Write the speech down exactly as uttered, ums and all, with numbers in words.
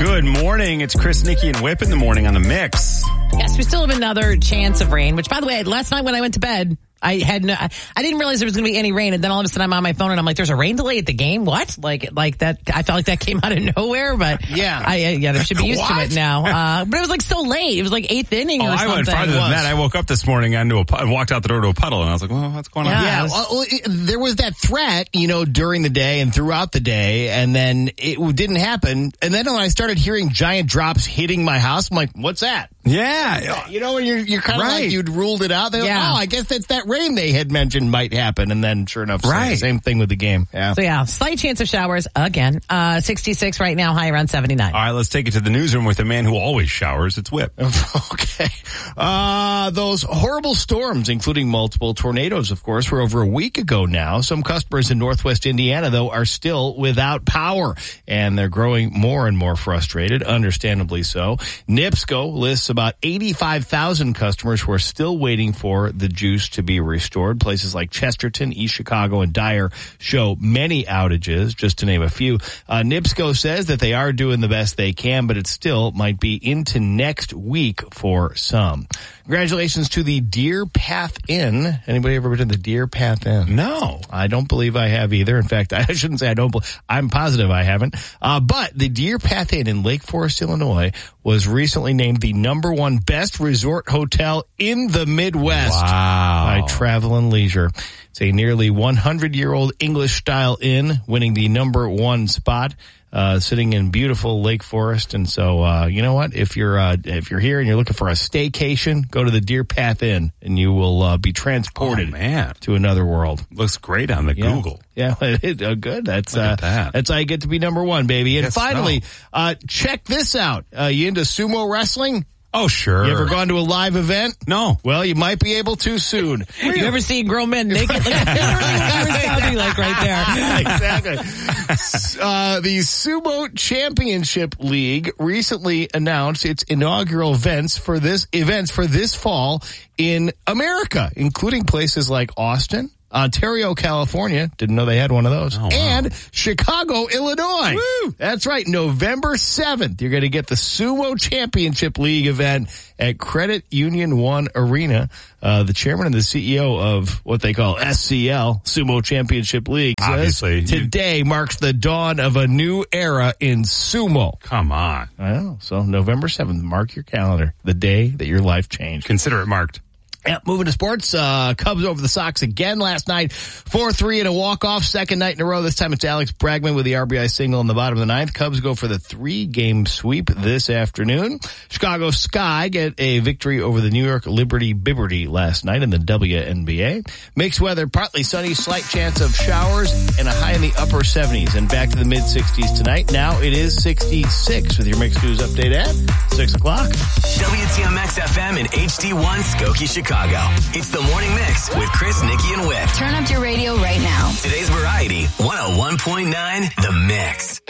Good morning. It's Chris, Nikki, and Whip in the morning on the Mix. Yes, we still have another chance of rain, which, by the way, last night when I went to bed, I had no, I, I didn't realize there was going to be any rain, and then all of a sudden I'm on my phone and I'm like, "There's a rain delay at the game." What? Like, like that? I felt like that came out of nowhere, but yeah, I yeah, I should be used to it now. Uh, but it was like so late; it was like eighth inning oh, or I something. went farther than that. I woke up this morning into a and walked out the door to a puddle, and I was like, "Well, what's going on?" Yeah, yeah was, well, it, there was that threat, you know, during the day and throughout the day, and then it didn't happen. And then when I started hearing giant drops hitting my house, I'm like, "What's that?" Yeah, you know, when you're you're kind of right. like you'd ruled it out. They're yeah. like, "Oh, I guess that's that rain they had mentioned might happen," and then sure enough, right. same thing with the game. Yeah. So yeah, slight chance of showers again. Uh, sixty-six right now, high around seventy-nine. All right, let's take it to the newsroom with a man who always showers. It's Whip. Okay. Uh, those horrible storms, including multiple tornadoes, of course, were over a week ago now. Some customers in Northwest Indiana, though, are still without power, and they're growing more and more frustrated, understandably so. NIPSCO lists about eighty-five thousand customers who are still waiting for the juice to be restored. Places like Chesterton, East Chicago, and Dyer show many outages, just to name a few. Uh, NIPSCO says that they are doing the best they can, but it still might be into next week for some. Congratulations to the Deer Path Inn. Anybody ever been to the Deer Path Inn? No. I don't believe I have either. In fact, I shouldn't say I don't believe. I'm positive I haven't. Uh, but the Deer Path Inn in Lake Forest, Illinois was recently named the number one best resort hotel in the Midwest. Wow. By Travel and Leisure. It's a nearly one hundred year old English style inn, winning the number one spot. Uh, sitting in beautiful Lake Forest. And so, uh, you know what? If you're, uh, if you're here and you're looking for a staycation, go to the Deer Path Inn and you will, uh, be transported oh, man. to another world. Looks great on the yeah. Google. Yeah, it, uh, good. That's, Look uh, at that. that's how you get to be number one, baby. And Guess finally, so. uh, check this out. Uh, you into sumo wrestling? Oh, sure. You ever gone to a live event? No. Well, you might be able to soon. You ever seen grown men naked? Like, that's what sounding like right there. Exactly. Uh, the Sumo Championship League recently announced its inaugural events for this events for this fall in America, including places like Austin, Ontario, California. Didn't know they had one of those. Oh, wow. And Chicago, Illinois. Woo! That's right. November seventh, you're going to get the Sumo Championship League event at Credit Union One Arena. Uh, the chairman and the C E O of what they call S C L, Sumo Championship League, says Obviously, today you... marks the dawn of a new era in sumo. Come on. I know. So November seventh, mark your calendar, the day that your life changed. Consider it marked. Yeah, moving to sports, uh, Cubs over the Sox again last night, four three in a walk-off, second night in a row. This time it's Alex Bregman with the R B I single in the bottom of the ninth. Cubs go for the three-game sweep this afternoon. Chicago Sky get a victory over the New York Liberty Bibberty last night in the W N B A. Mixed weather, partly sunny, slight chance of showers, and a high in the upper seventies, and back to the mid-sixties tonight. Now it is sixty-six with your Mixed News update at six o'clock. W T M X F M and H D one Skokie, Chicago. It's the Morning Mix with Chris, Nikki, and Whip. Turn up your radio right now. Today's variety, one oh one point nine The Mix.